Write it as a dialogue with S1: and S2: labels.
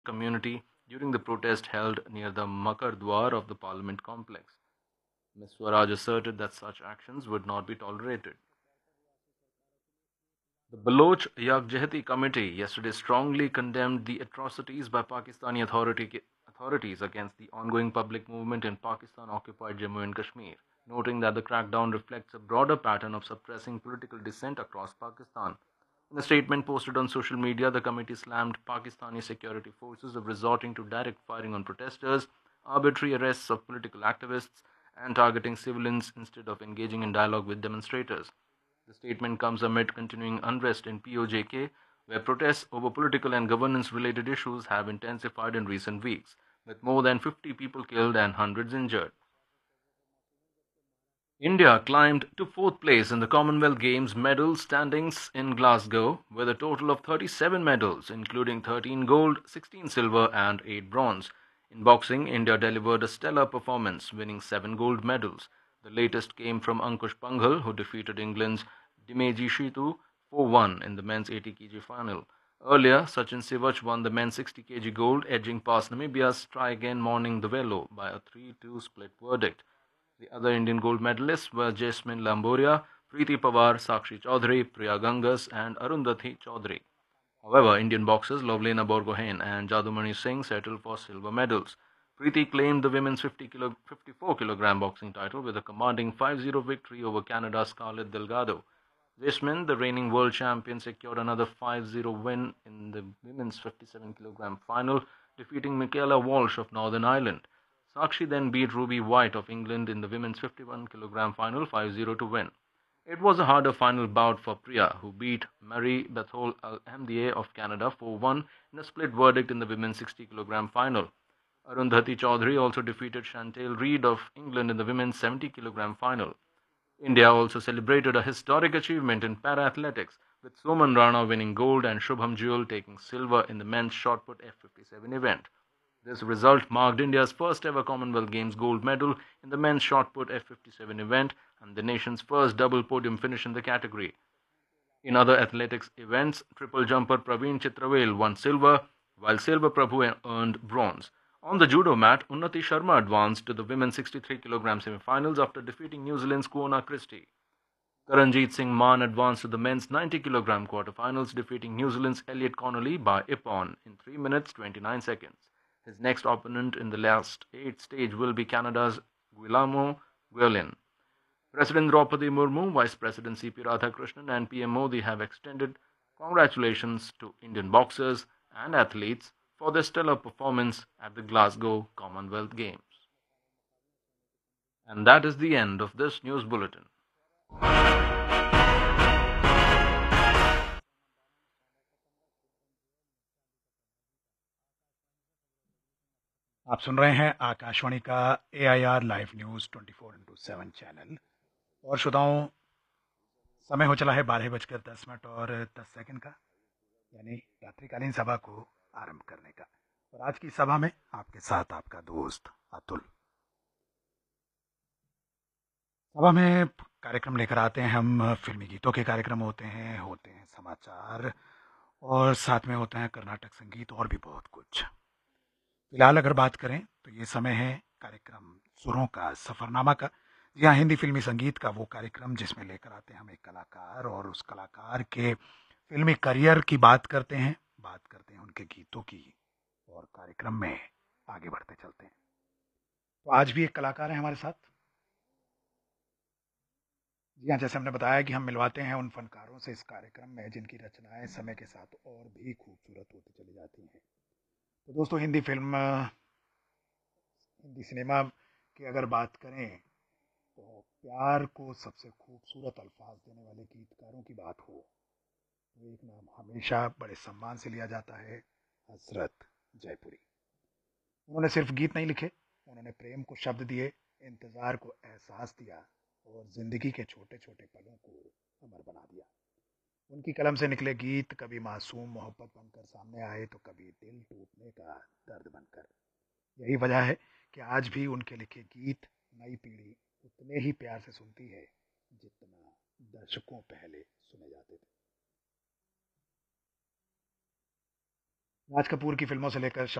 S1: community during the protest held near the Makar Dwar of the Parliament complex. Ms. Swaraj asserted that such actions would not be tolerated. The Baloch Yakjehati Committee yesterday strongly condemned the atrocities by Pakistani authorities against the ongoing public movement in Pakistan occupied Jammu and Kashmir, noting that the crackdown reflects a broader pattern of suppressing political dissent across Pakistan. In a statement posted on social media, the committee slammed Pakistani security forces of resorting to direct firing on protesters, arbitrary arrests of political activists, and targeting civilians instead of engaging in dialogue with demonstrators. The statement comes amid continuing unrest in POJK, where protests over political and governance related issues have intensified in recent weeks, with more than 50 people killed and hundreds injured. India climbed to fourth place in the Commonwealth Games medal standings in Glasgow with a total of 37 medals, including 13 gold, 16 silver, and 8 bronze. In boxing, India delivered a stellar performance, winning 7 gold medals. The latest came from Ankush Panghal, who defeated England's Dimeji Shitu 4-1 in the men's 80 kg final. Earlier, Sachin Sivach won the men's 60 kg gold, edging past Namibia's Try Again Morning Duvelo by a 3-2 split verdict. The other Indian gold medalists were Jasmine Lamboria, Preeti Pawar, Sakshi Chaudhary, Priya Gangas, and Arundhati Chaudhary. However, Indian boxers Lovlena Borgohain and Jadumani Singh settled for silver medals. Preeti claimed the women's 54 kilogram boxing title with a commanding 5-0 victory over Canada's Scarlett Delgado. Jasmine, the reigning world champion, secured another 5-0 win in the women's 57 kilogram final, defeating Michaela Walsh of Northern Ireland. Sakshi then beat Ruby White of England in the women's 51 kilogram final 5-0 to win. It was a harder final bout for Priya, who beat Marie Bethol Alhamdieh of Canada 4-1 in a split verdict in the women's 60 kilogram final. Arundhati Chaudhary also defeated Chantal Reid of England in the women's 70 kilogram final. India also celebrated a historic achievement in para-athletics, with Soman Rana winning gold and Shubham Jewel taking silver in the men's shot put F57 event. This result marked India's first ever Commonwealth Games gold medal in the men's shot put F57 event and the nation's first double podium finish in the category. In other athletics events, triple jumper Praveen Chitravel won silver, while Silver Prabhu earned bronze. On the judo mat, Unnati Sharma advanced to the women's 63 kg semi-finals after defeating New Zealand's Kuona Christie. Karanjit Singh Mann advanced to the men's 90 kg quarterfinals, defeating New Zealand's Elliot Connolly by ippon in 3 minutes 29 seconds. His next opponent in the last 8 stage will be Canada's Guillermo Guilin. President Draupadi Murmu, Vice President C.P. Radhakrishnan, and PM Modi have extended congratulations to Indian boxers and athletes for their stellar performance at the Glasgow Commonwealth Games. And that is the end of this news bulletin.
S2: आप सुन रहे हैं आकाशवाणी का AIR live news 24/7 channel. और श्रोताओं, समय हो चला है 12:10 और 10 का, यानी रात्रिकालीन सभा को आरंभ करने का। और आज की सभा में आपके साथ आपका दोस्त अतुल। सभा में कार्यक्रम लेकर आते हैं हम, फिल्मी गीतों के कार्यक्रम होते हैं समाचार, और साथ में होता है कर्नाटक संगीत और भी बहुत कुछ। फिलहाल अगर बात करें तो ये समय है कार्यक्रम सुरों का सफरनामा का। जी हाँ, हिंदी फिल्मी संगीत का वो कार्यक्रम जिसमें लेकर आते हैं हम एक कलाकार और उस कलाकार के फिल्मी करियर की बात करते हैं उनके गीतों की, और कार्यक्रम में आगे बढ़ते चलते हैं। तो आज भी एक कलाकार है हमारे साथ। जी हाँ, जैसे हमने बताया कि हम मिलवाते हैं उन फनकारों से इस कार्यक्रम में जिनकी रचनाएं समय के साथ और भी खूबसूरत होती चली जाती हैं। तो दोस्तों, हिंदी सिनेमा की अगर बात करें तो प्यार को सबसे खूबसूरत अल्फाज देने वाले गीतकारों की बात हो तो एक नाम हमेशा बड़े सम्मान से लिया जाता है, हसरत जयपुरी। उन्होंने सिर्फ गीत नहीं लिखे, उन्होंने प्रेम को शब्द दिए, इंतज़ार को एहसास दिया और ज़िंदगी के छोटे छोटे पलों को अमर बना दिया। उनकी कलम से निकले गीत कभी मासूम मोहब्बत बनकर सामने आए तो कभी दिल टूटने का दर्द बनकर। यही वजह है कि आज भी उनके लिखे गीत नई पीढ़ी उतने ही प्यार से सुनती है जितना दशकों पहले सुने जाते थे। राज कपूर की फिल्मों से लेकर